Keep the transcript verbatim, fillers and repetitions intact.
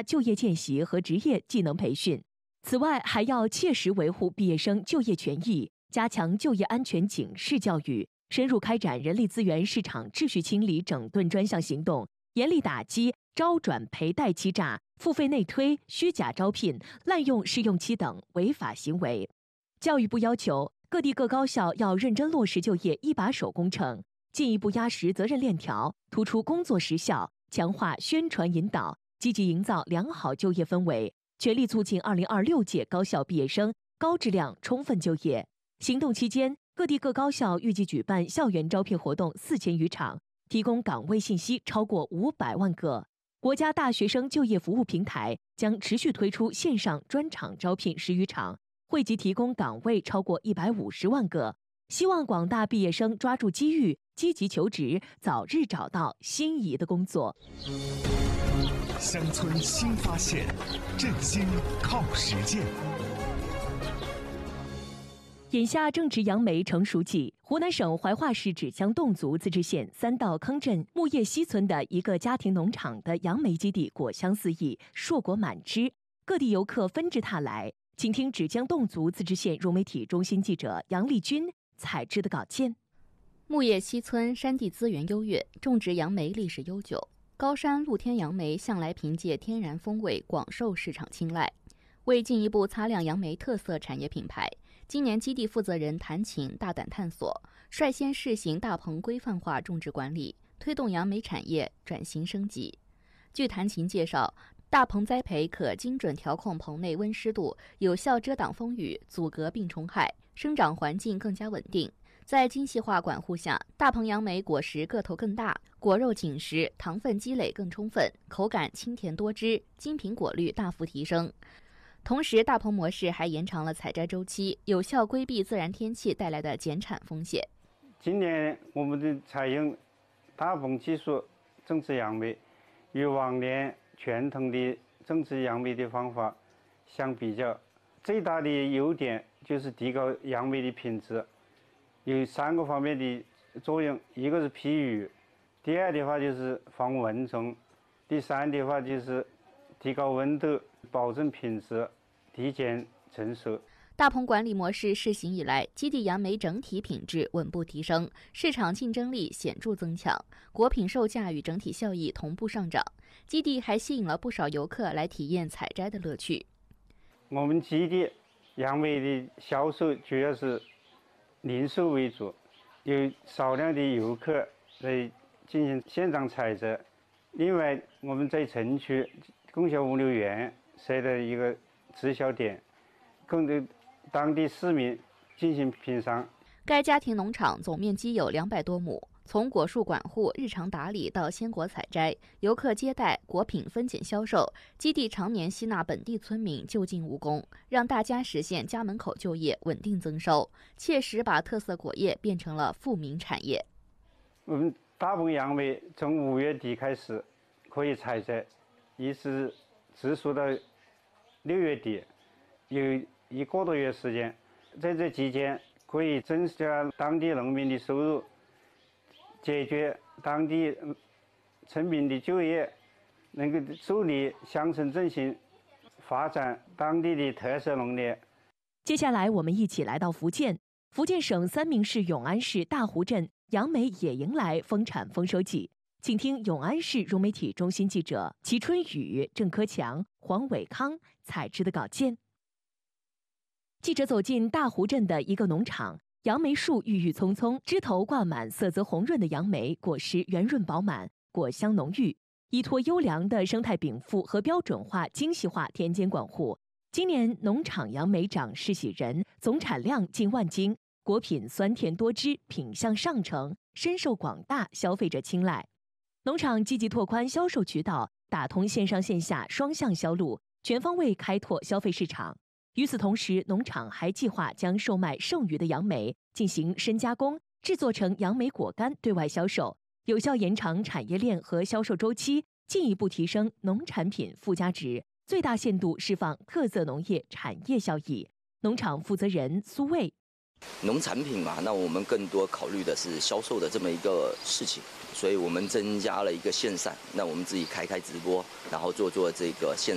就业见习和职业技能培训。此外，还要切实维护毕业生就业权益，加强就业安全警示教育，深入开展人力资源市场秩序清理整顿专项行动，严厉打击招转赔贷欺诈、付费内推、虚假招聘、滥用试用期等违法行为。教育部要求各地各高校要认真落实就业一把手工程，进一步压实责任链条，突出工作时效，强化宣传引导，积极营造良好就业氛围，全力促进二零二六届高校毕业生高质量充分就业。行动期间，各地各高校预计举办校园招聘活动四千余场，提供岗位信息超过五百万个。国家大学生就业服务平台将持续推出线上专场招聘十余场，惠及提供岗位超过一百五十万个。希望广大毕业生抓住机遇，积极求职，早日找到心仪的工作。 乡村新发现，振兴靠实践。 眼下正值杨梅成熟季，湖南省怀化市芷江侗族自治县三道坑镇木叶溪村的一个家庭农场的杨梅基地果香四溢，硕果满枝，各地游客纷至沓来。请听芷江侗族自治县融媒体中心记者杨丽君采制的稿件。 木叶溪村山地资源优越，种植杨梅历史悠久，高山露天杨梅向来凭借天然风味广受市场青睐。为进一步擦亮杨梅特色产业品牌，今年基地负责人谭琴大胆探索，率先试行大棚规范化种植管理，推动杨梅产业转型升级。据谭琴介绍，大棚栽培可精准调控棚内温湿度，有效遮挡风雨，阻隔病虫害，生长环境更加稳定。在精细化管护下，大棚杨梅果实个头更大，果肉紧实，糖分积累更充分，口感清甜多汁，精品果率大幅提升。同时，大棚模式还延长了采摘周期，有效规避自然天气带来的减产风险。 今年我们的采用大棚技术种植杨梅，与往年传统的种植杨梅的方法相比较，最大的优点就是提高杨梅的品质，有三个方面的作用：一个是辟雨，第二的话就是防蚊虫，第三的话就是提高温度，保证品质，提前成熟。 大棚管理模式试行以来，基地杨梅整体品质稳步提升，市场竞争力显著增强，果品售价与整体效益同步上涨。基地还吸引了不少游客来体验采摘的乐趣。 我们基地杨梅的销售主要是零售为主，有少量的游客来进行现场采摘。另外，我们在城区供销物流园设了一个直销点，供的当地市民进行品尝。 该家庭农场总面积有两百多亩，从果树管护、日常打理到鲜果采摘、游客接待、果品分拣销售，基地常年吸纳本地村民就近务工，让大家实现家门口就业、稳定增收，切实把特色果业变成了富民产业。 我们大棚杨梅从五月底开始可以采摘，一直直属到六月底，有一个多月时间。在这期间，可以增加当地农民的收入，解决当地村民的就业，能够助力乡村振兴，发展当地的特色农业。 接下来，我们一起来到福建。福建省三明市永安市大湖镇杨梅也迎来丰产丰收季。请听永安市融媒体中心记者齐春雨、郑科强、黄伟康采制的稿件。记者走进大湖镇的一个农场，杨梅树郁郁葱葱，枝头挂满色泽红润的杨梅，果实圆润饱满，果香浓郁，依托优良的生态禀赋和标准化、精细化田间管护。今年农场杨梅长势喜人，总产量近万斤，果品酸甜多汁，品相上乘，深受广大消费者青睐。农场积极拓宽销售渠道，打通线上线下双向销路，全方位开拓消费市场。与此同时，农场还计划将售卖剩余的杨梅进行深加工，制作成杨梅果干对外销售，有效延长产业链和销售周期，进一步提升农产品附加值，最大限度释放特色农业产业效益。农场负责人苏卫： 农产品嘛，那我们更多考虑的是销售的这么一个事情，所以我们增加了一个线上，那我们自己开开直播，然后做做这个线